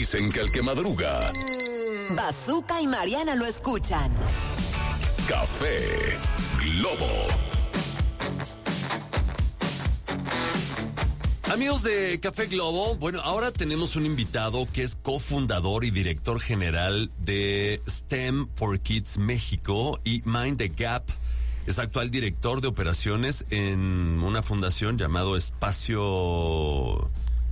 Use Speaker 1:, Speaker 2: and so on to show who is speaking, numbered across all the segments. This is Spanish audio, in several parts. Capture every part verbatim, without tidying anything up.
Speaker 1: Dicen que el que madruga.
Speaker 2: Bazooka y Mariana lo escuchan.
Speaker 1: Café Globo.
Speaker 3: Amigos de Café Globo, bueno, ahora tenemos un invitado que es cofundador y director general de STEM for Kids México y Mind the Gap. Es actual director de operaciones en una fundación llamado Espacio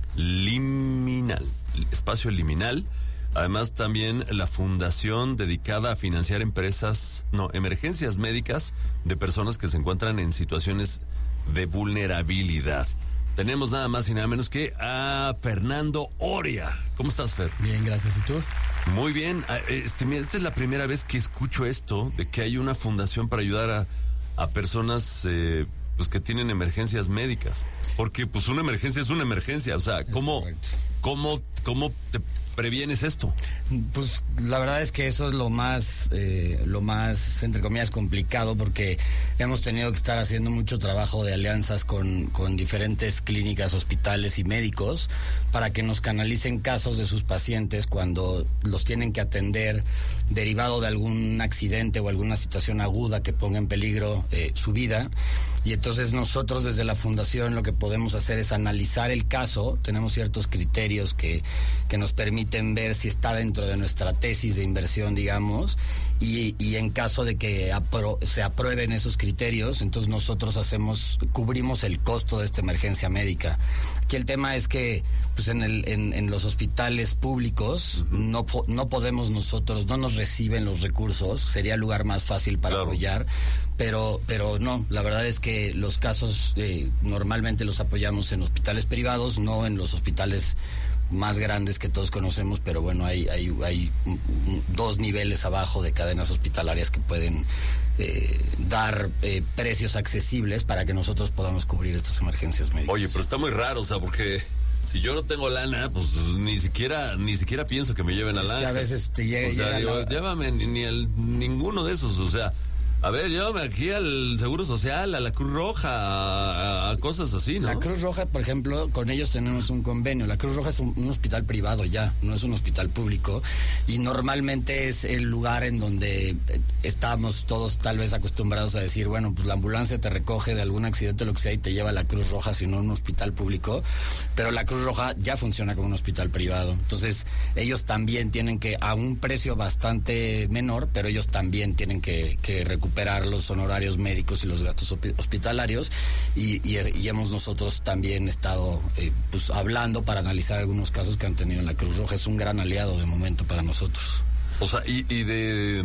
Speaker 3: Liminal. Espacio Liminal. Además, también la fundación dedicada a financiar empresas, no, emergencias médicas de personas que se encuentran en situaciones de vulnerabilidad. Tenemos nada más y nada menos que a Fernando Oria. ¿Cómo estás, Fer?
Speaker 4: Bien, gracias. ¿Y tú?
Speaker 3: Muy bien. Este, mira, esta es la primera vez que escucho esto, de que hay una fundación para ayudar a, a personas eh, pues que tienen emergencias médicas. Porque pues una emergencia es una emergencia. O sea, ¿cómo, cómo, cómo te previenes esto?
Speaker 4: Pues la verdad es que eso es lo más, eh, lo más, entre comillas, complicado, porque hemos tenido que estar haciendo mucho trabajo de alianzas con, con diferentes clínicas, hospitales y médicos para que nos canalicen casos de sus pacientes cuando los tienen que atender derivado de algún accidente o alguna situación aguda que ponga en peligro eh, su vida. Y entonces nosotros desde la fundación lo que podemos hacer es analizar el caso. Tenemos ciertos criterios que, que nos permiten ver si está dentro de nuestra tesis de inversión, digamos, y, y en caso de que apro- se aprueben esos criterios, entonces nosotros hacemos, cubrimos el costo de esta emergencia médica. Aquí el tema es que pues en, el, en, en los hospitales públicos uh-huh. no, no podemos nosotros, no nos reciben los recursos, sería el lugar más fácil para claro. apoyar, pero, pero no, la verdad es que los casos eh, normalmente los apoyamos en hospitales privados, no en los hospitales más grandes que todos conocemos, pero bueno, hay hay hay dos niveles abajo de cadenas hospitalarias que pueden eh, dar eh, precios accesibles para que nosotros podamos cubrir estas emergencias médicas.
Speaker 3: Oye, pero está muy raro, o sea, porque si yo no tengo lana, pues ni siquiera ni siquiera pienso que me lleven a
Speaker 4: es
Speaker 3: lana.
Speaker 4: Que a veces te llega,
Speaker 3: o sea,
Speaker 4: llega
Speaker 3: digo,
Speaker 4: la...
Speaker 3: llévame ni, ni el ninguno de esos, o sea, a ver, llévame aquí al Seguro Social, a la Cruz Roja, a, a cosas así, ¿no?
Speaker 4: La Cruz Roja, por ejemplo, con ellos tenemos un convenio. La Cruz Roja es un, un hospital privado ya, no es un hospital público. Y normalmente es el lugar en donde estamos todos tal vez acostumbrados a decir, bueno, pues la ambulancia te recoge de algún accidente o lo que sea y te lleva a la Cruz Roja, sino a un hospital público. Pero la Cruz Roja ya funciona como un hospital privado. Entonces, ellos también tienen que, a un precio bastante menor, pero ellos también tienen que, que recuperar los honorarios médicos y los gastos hospitalarios y, y, y hemos nosotros también estado eh, pues hablando para analizar algunos casos que han tenido en la Cruz Roja. Es un gran aliado de momento para nosotros.
Speaker 3: O sea, y, y de...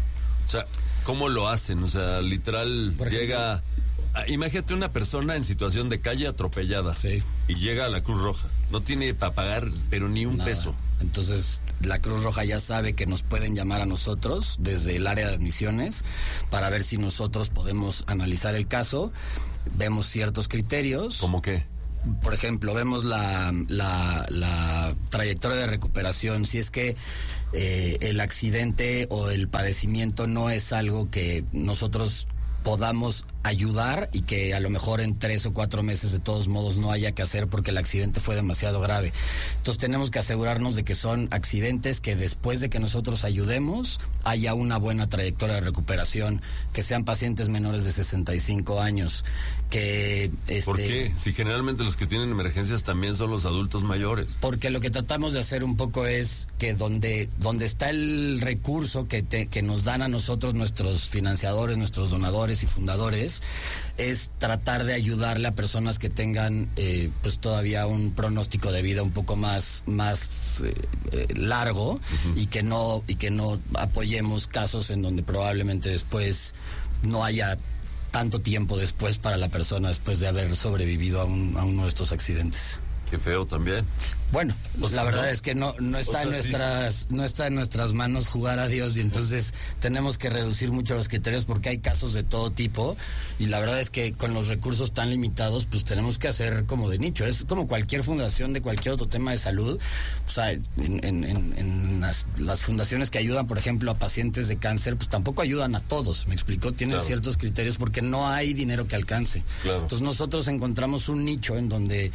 Speaker 3: O sea, ¿cómo lo hacen? O sea, literal Por llega... Ejemplo, imagínate una persona en situación de calle atropellada
Speaker 4: sí.
Speaker 3: y llega a la Cruz Roja. No tiene para pagar, pero ni un
Speaker 4: Nada.
Speaker 3: peso.
Speaker 4: Entonces, la Cruz Roja ya sabe que nos pueden llamar a nosotros desde el área de admisiones para ver si nosotros podemos analizar el caso. Vemos ciertos criterios.
Speaker 3: ¿Cómo qué?
Speaker 4: Por ejemplo, vemos la, la, la trayectoria de recuperación. Si es que eh, el accidente o el padecimiento no es algo que nosotros podamos ayudar y que a lo mejor en tres o cuatro meses de todos modos no haya que hacer porque el accidente fue demasiado grave. Entonces tenemos que asegurarnos de que son accidentes que después de que nosotros ayudemos haya una buena trayectoria de recuperación, que sean pacientes menores de sesenta y cinco años, que... Este,
Speaker 3: ¿Por qué? Si generalmente los que tienen emergencias también son los adultos mayores.
Speaker 4: Porque lo que tratamos de hacer un poco es que donde, donde está el recurso que, te, que nos dan a nosotros nuestros financiadores, nuestros donadores y fundadores, es tratar de ayudarle a personas que tengan eh, pues todavía un pronóstico de vida un poco más más eh, eh, largo uh-huh. y que no y que no apoyemos casos en donde probablemente después no haya tanto tiempo después para la persona después de haber sobrevivido a, un, a uno de estos accidentes.
Speaker 3: Qué feo también.
Speaker 4: Bueno,
Speaker 3: o sea,
Speaker 4: la verdad
Speaker 3: no,
Speaker 4: es que no no está
Speaker 3: o sea,
Speaker 4: en nuestras sí. no está en nuestras manos jugar a Dios y entonces tenemos que reducir mucho los criterios porque hay casos de todo tipo y la verdad es que con los recursos tan limitados pues tenemos que hacer como de nicho. Es como cualquier fundación de cualquier otro tema de salud. O sea, en, en, en, en las, las fundaciones que ayudan, por ejemplo, a pacientes de cáncer, pues tampoco ayudan a todos. ¿Me explicó? Tienen claro. ciertos criterios porque no hay dinero que alcance.
Speaker 3: Claro.
Speaker 4: Entonces nosotros encontramos un nicho en donde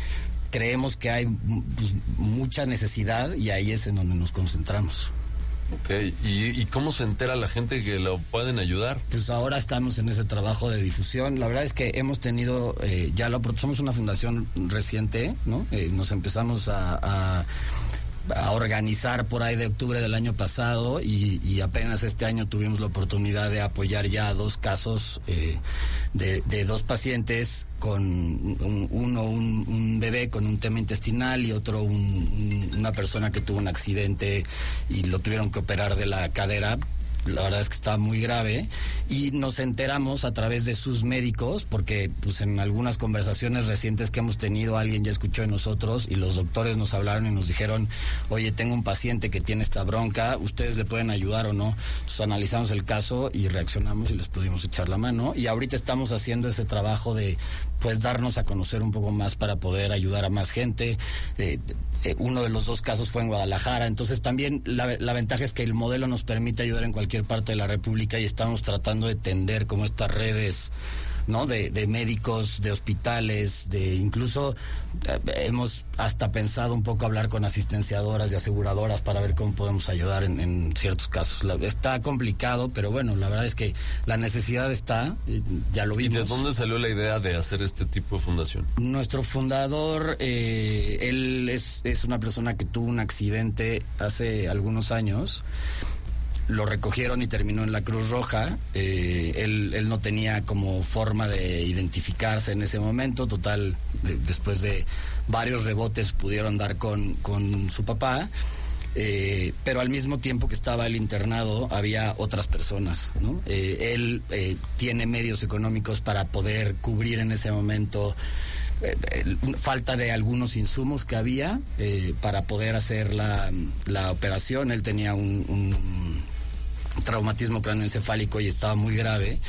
Speaker 4: creemos que hay pues, mucha necesidad y ahí es en donde nos concentramos.
Speaker 3: Ok, ¿Y, ¿y cómo se entera la gente que lo pueden ayudar?
Speaker 4: Pues ahora estamos en ese trabajo de difusión. La verdad es que hemos tenido, eh, ya lo, somos una fundación reciente, ¿no? Eh, nos empezamos a, a, a organizar por ahí de octubre del año pasado y, y apenas este año tuvimos la oportunidad de apoyar ya dos casos eh, de, de dos pacientes con un, uno un, un bebé con un tema intestinal y otro un, un, una persona que tuvo un accidente y lo tuvieron que operar de la cadera. La verdad es que estaba muy grave y nos enteramos a través de sus médicos porque pues en algunas conversaciones recientes que hemos tenido alguien ya escuchó de nosotros y los doctores nos hablaron y nos dijeron, oye, tengo un paciente que tiene esta bronca, ¿ustedes le pueden ayudar o no? Entonces analizamos el caso y reaccionamos y les pudimos echar la mano y ahorita estamos haciendo ese trabajo de pues darnos a conocer un poco más para poder ayudar a más gente. Eh, eh, uno de los dos casos fue en Guadalajara, entonces también la, la ventaja es que el modelo nos permite ayudar en cualquier parte de la República y estamos tratando de tender como estas redes, ¿no? De, de médicos, de hospitales, de incluso eh, hemos hasta pensado un poco hablar con asistenciadoras y aseguradoras para ver cómo podemos ayudar en, en ciertos casos. La, está complicado, pero bueno, la verdad es que la necesidad está, ya lo vimos.
Speaker 3: ¿Y de dónde salió la idea de hacer este tipo de fundación?
Speaker 4: Nuestro fundador, eh, él es, es una persona que tuvo un accidente hace algunos años. Lo recogieron y terminó en la Cruz Roja. Eh, él, él no tenía como forma de identificarse en ese momento. Total, de, después de varios rebotes pudieron dar con, con su papá. Eh, pero al mismo tiempo que estaba el internado había otras personas, ¿no? Eh, él eh, tiene medios económicos para poder cubrir en ese momento eh, eh, falta de algunos insumos que había eh, para poder hacer la, la operación. Él tenía un, un traumatismo cráneoencefálico y estaba muy grave,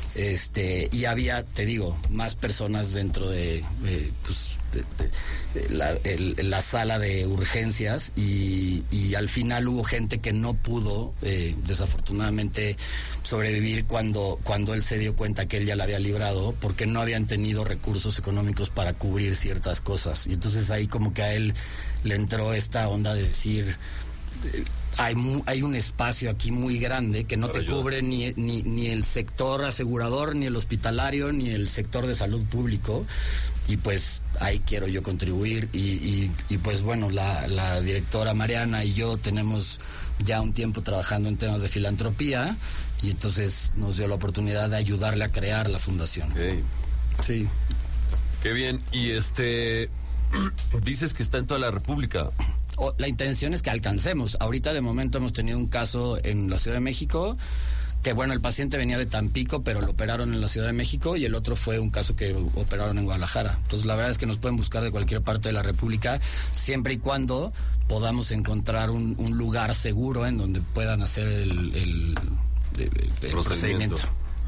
Speaker 4: este y había, te digo, más personas dentro de, de, pues, de, de, de la, el, la sala de urgencias y, y al final hubo gente que no pudo eh, desafortunadamente sobrevivir cuando cuando él se dio cuenta que él ya la había librado porque no habían tenido recursos económicos para cubrir ciertas cosas y entonces ahí como que a él le entró esta onda de decir eh, Hay, hay un espacio aquí muy grande que no te cubre ni, ni, ni el sector asegurador, ni el hospitalario, ni el sector de salud público. Y pues ahí quiero yo contribuir. Y, y, y pues bueno, la, la directora Mariana y yo tenemos ya un tiempo trabajando en temas de filantropía. Y entonces nos dio la oportunidad de ayudarle a crear la fundación.
Speaker 3: Okay.
Speaker 4: Sí.
Speaker 3: Qué bien. Y este, dices que está en toda la República.
Speaker 4: O, la intención es que alcancemos. Ahorita de momento hemos tenido un caso en la Ciudad de México, que bueno, el paciente venía de Tampico, pero lo operaron en la Ciudad de México y el otro fue un caso que operaron en Guadalajara. Entonces la verdad es que nos pueden buscar de cualquier parte de la República, siempre y cuando podamos encontrar un, un lugar seguro en donde puedan hacer el, el, el, el procedimiento. procedimiento.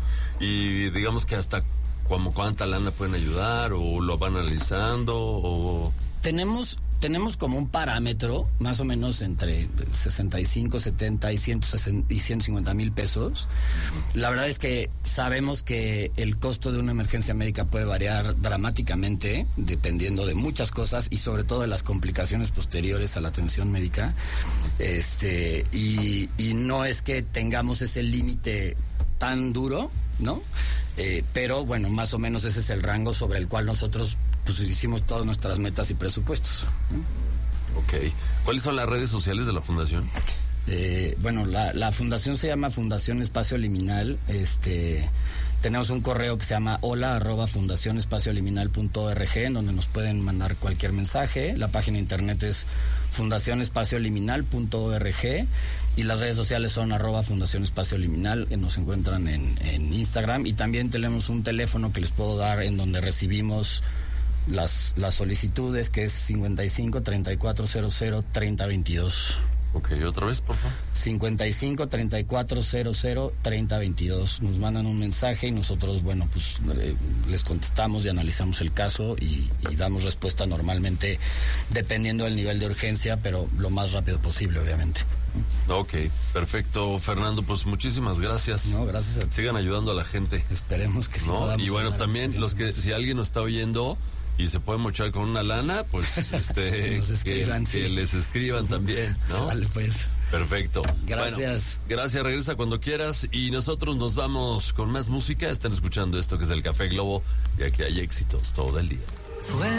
Speaker 3: Y digamos que hasta como cuánta lana pueden ayudar o lo van analizando o...
Speaker 4: Tenemos... Tenemos como un parámetro, más o menos entre sesenta y cinco, setenta y ciento cincuenta mil pesos. La verdad es que sabemos que el costo de una emergencia médica puede variar dramáticamente, dependiendo de muchas cosas y sobre todo de las complicaciones posteriores a la atención médica. Este, y, y no es que tengamos ese límite tan duro, ¿no? Eh, pero bueno, más o menos ese es el rango sobre el cual nosotros pues hicimos todas nuestras metas y presupuestos.
Speaker 3: Ok. ¿Cuáles son las redes sociales de la fundación?
Speaker 4: Eh, bueno, la, la fundación se llama Fundación Espacio Liminal. Este, tenemos un correo que se llama hola arroba fundación espacio liminal punto org, en donde nos pueden mandar cualquier mensaje. La página de internet es fundación espacio liminal punto org y las redes sociales son arroba Fundación Espacio Liminal, que nos encuentran en, en Instagram, y también tenemos un teléfono que les puedo dar en donde recibimos las las solicitudes, que es cincuenta y cinco, treinta y cuatro cero cero, treinta veintidós.
Speaker 3: Ok, otra vez, por favor.
Speaker 4: cincuenta y cinco, treinta y cuatro cero cero, treinta veintidós. Nos mandan un mensaje y nosotros, bueno, pues eh, les contestamos y analizamos el caso y, y damos respuesta normalmente dependiendo del nivel de urgencia, pero lo más rápido posible, obviamente.
Speaker 3: Ok, perfecto, Fernando, pues muchísimas gracias.
Speaker 4: No, gracias a ti.
Speaker 3: Sigan ayudando a la gente.
Speaker 4: Esperemos que sí
Speaker 3: ¿no?
Speaker 4: podamos.
Speaker 3: Y bueno, también los que, si alguien nos está oyendo y se pueden mochar con una lana, pues este que,
Speaker 4: escriban,
Speaker 3: que
Speaker 4: sí.
Speaker 3: les escriban también, ¿no?
Speaker 4: Vale, pues.
Speaker 3: Perfecto.
Speaker 4: Gracias.
Speaker 3: Bueno, gracias, regresa cuando quieras y nosotros nos vamos con más música. Están escuchando esto que es el Café Globo y aquí hay éxitos todo el día.
Speaker 5: Fue